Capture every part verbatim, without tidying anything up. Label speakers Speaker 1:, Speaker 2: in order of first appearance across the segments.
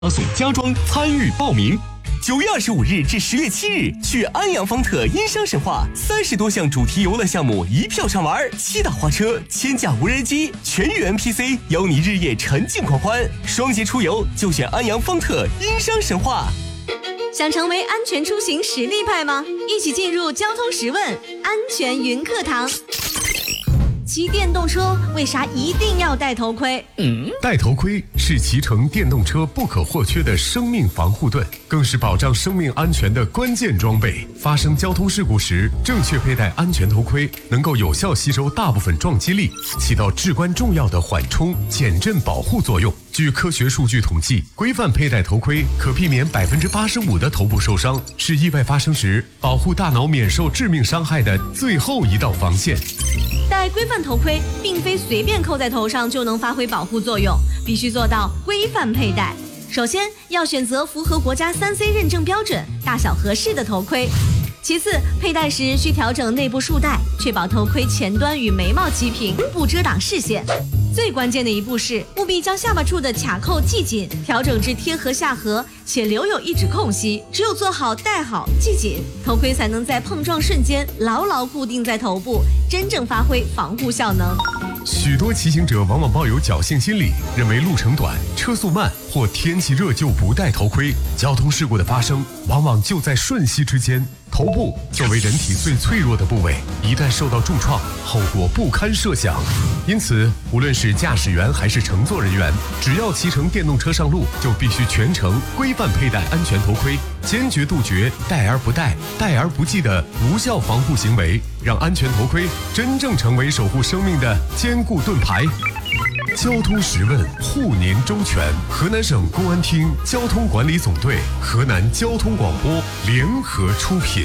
Speaker 1: 送家装参与报名。九月二十五日至十月七日，去安阳方特音商神话，三十多项主题游乐项目一票畅玩，七大花车、千架无人机、全域 N P C， 邀你日夜沉浸狂欢。双节出游就选安阳方特音商神话。
Speaker 2: 想成为安全出行实力派吗？一起进入交通十问安全云课堂。骑电动车为啥一定要戴头盔？
Speaker 3: 嗯，戴头盔是骑乘电动车不可或缺的生命防护盾，更是保障生命安全的关键装备。发生交通事故时，正确佩戴安全头盔，能够有效吸收大部分撞击力，起到至关重要的缓冲、减震保护作用。据科学数据统计，规范佩戴头盔可避免百分之八十五的头部受伤，是意外发生时保护大脑免受致命伤害的最后一道防线。
Speaker 2: 戴规范头盔并非随便扣在头上就能发挥保护作用，必须做到规范佩戴。首先要选择符合国家 三 C 认证标准、大小合适的头盔。其次，佩戴时需调整内部束带，确保头盔前端与眉毛齐平，不遮挡视线。最关键的一步是，务必将下巴处的卡扣系紧，调整至贴合下颌，且留有一指空隙。只有做好、戴好、系紧，头盔才能在碰撞瞬间牢牢固定在头部，真正发挥防护效能。
Speaker 3: 许多骑行者往往抱有侥幸心理，认为路程短、车速慢或天气热就不戴头盔，交通事故的发生往往就在瞬息之间。头部作为人体最脆弱的部位，一旦受到重创，后果不堪设想。因此，无论是驾驶员还是乘坐人员，只要骑乘电动车上路，就必须全程规范佩戴安全头盔，坚决杜绝戴而不戴、戴而不系的无效防护行为，让安全头盔真正成为守护生命的坚固盾牌。交通十问，护您周全。河南省公安厅交通管理总队、河南交通广播联合出品。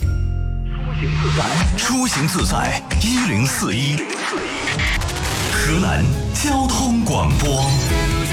Speaker 4: 出行自在一零四一，河南交通广播。